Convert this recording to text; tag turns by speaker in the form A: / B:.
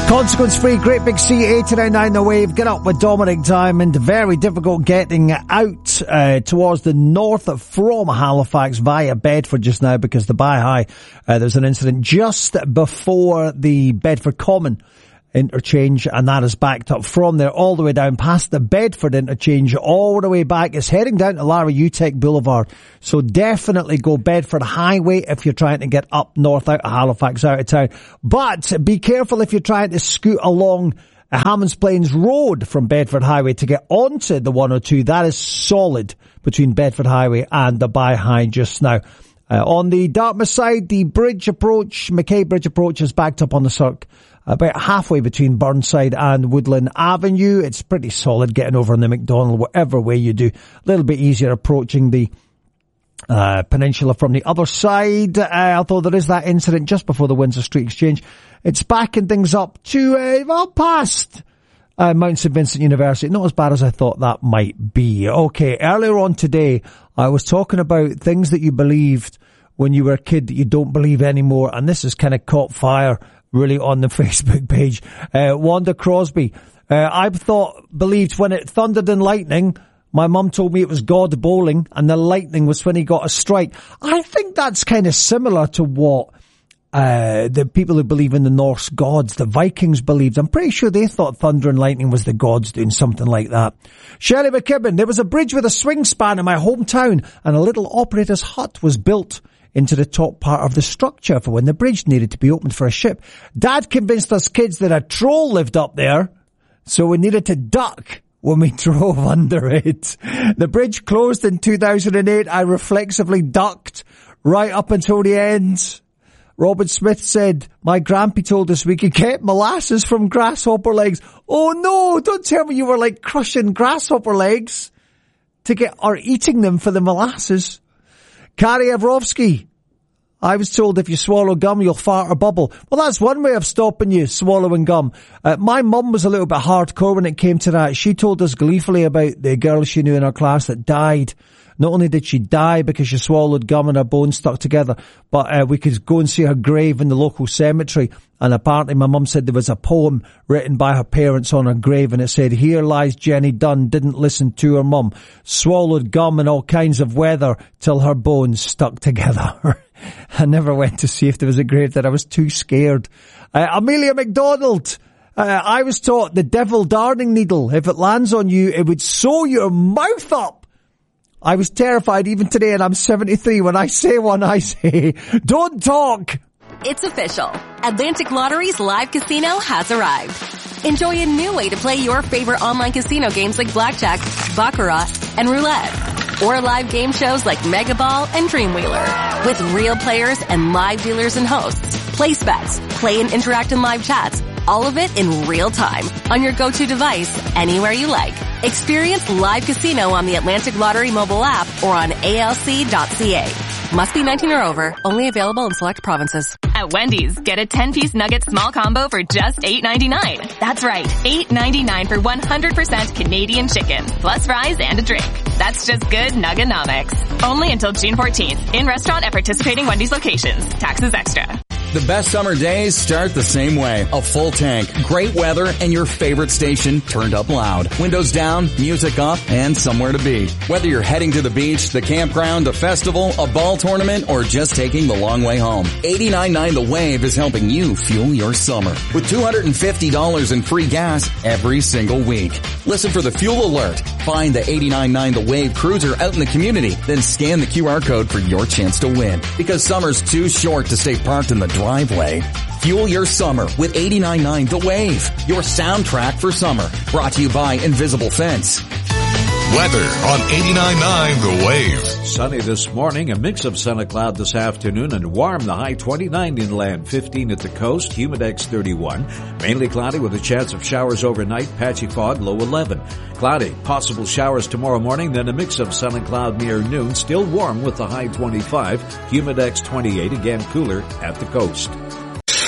A: Consequence-free, Great Big Sea, 89.9 The Wave. Get up with Dominic Diamond. Very difficult getting out towards the north from Halifax via Bedford just now because the By-High, there's an incident just before the Bedford Common interchange, and that is backed up from there all the way down past the Bedford interchange all the way back. It's heading down to Larry Utech Boulevard, so definitely go Bedford Highway if you're trying to get up north out of Halifax, out of town. But be careful if you're trying to scoot along Hammonds Plains Road from Bedford Highway to get onto the 102. That is solid between Bedford Highway and the By-High just now. On the Dartmouth side, the bridge approach, McKay Bridge approach, is backed up on the circ about halfway between Burnside and Woodland Avenue. It's pretty solid getting over on the McDonald, whatever way you do. A little bit easier approaching the peninsula from the other side, although there is that incident just before the Windsor Street Exchange. It's backing things up to, past Mount St. Vincent University. Not as bad as I thought that might be. Okay, earlier on today, I was talking about things that you believed when you were a kid that you don't believe anymore, and this has kind of caught fire really on the Facebook page. Wanda Crosby, I believed when it thundered and lightning, my mum told me it was God bowling, and the lightning was when he got a strike. I think that's kind of similar to what the people who believe in the Norse gods, the Vikings, believed. I'm pretty sure they thought thunder and lightning was the gods doing something like that. Shelley McKibben, there was a bridge with a swing span in my hometown, and a little operator's hut was built into the top part of the structure for when the bridge needed to be opened for a ship. Dad convinced us kids that a troll lived up there, so we needed to duck when we drove under it. The bridge closed in 2008. I reflexively ducked right up until the end. Robert Smith said, my grampy told us we could get molasses from grasshopper legs. Oh no, don't tell me you were like crushing grasshopper legs to get, or eating them for the molasses. Kari Avrovsky, I was told if you swallow gum, you'll fart or bubble. Well, that's one way of stopping you swallowing gum. My mum was a little bit hardcore when it came to that. She told us gleefully about the girl she knew in her class that died. Not only did she die because she swallowed gum and her bones stuck together, but we could go and see her grave in the local cemetery. And apparently my mum said there was a poem written by her parents on her grave, and it said, here lies Jenny Dunn, didn't listen to her mum, swallowed gum in all kinds of weather till her bones stuck together. I never went to see if there was a grave there. I was too scared. Amelia McDonald, I was taught the devil darning needle, if it lands on you, it would sew your mouth up. I was terrified even today, and I'm 73. When I say one, I say, don't talk.
B: It's official. Atlantic Lottery's live casino has arrived. Enjoy a new way to play your favorite online casino games like blackjack, baccarat, and roulette. Or live game shows like Mega Ball and Dreamwheeler. With real players and live dealers and hosts. Place bets, play and interact in live chats. All of it in real time on your go-to device anywhere you like. Experience live casino on the Atlantic Lottery mobile app or on alc.ca. Must be 19 or over. Only available in select provinces.
C: At Wendy's, get a 10-piece nugget small combo for just $8.99. That's right, $8.99 for 100% Canadian chicken, plus fries and a drink. That's just good Nugganomics. Only until June 14th. In restaurant at participating Wendy's locations. Taxes extra.
D: The best summer days start the same way. A full tank, great weather, and your favorite station turned up loud. Windows down, music up, and somewhere to be. Whether you're heading to the beach, the campground, a festival, a ball tournament, or just taking the long way home, 89.9 The Wave is helping you fuel your summer with $250 in free gas every single week. Listen for the fuel alert. Find the 89.9 The Wave cruiser out in the community, then scan the QR code for your chance to win. Because summer's too short to stay parked in the driveway. Fuel your summer with 89.9 The Wave, your soundtrack for summer. Brought to you by Invisible Fence.
E: Weather on 89.9 The Wave.
F: Sunny this morning, a mix of sun and cloud this afternoon, and warm, the high 29 inland, 15 at the coast, humidex 31. Mainly cloudy with a chance of showers overnight, patchy fog, low 11. Cloudy, possible showers tomorrow morning, then a mix of sun and cloud near noon, still warm with the high 25, humidex 28, again cooler at the coast.